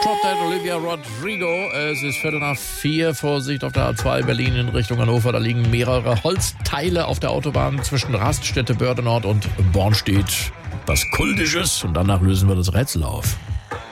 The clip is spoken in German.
Drop Dead, Olivia Rodrigo. Es ist 3:15. Vorsicht auf der A2 Berlin in Richtung Hannover. Da liegen mehrere Holzteile auf der Autobahn zwischen Raststätte Bördenort und Bornstedt. Was Kultisches. Und danach lösen wir das Rätsel auf.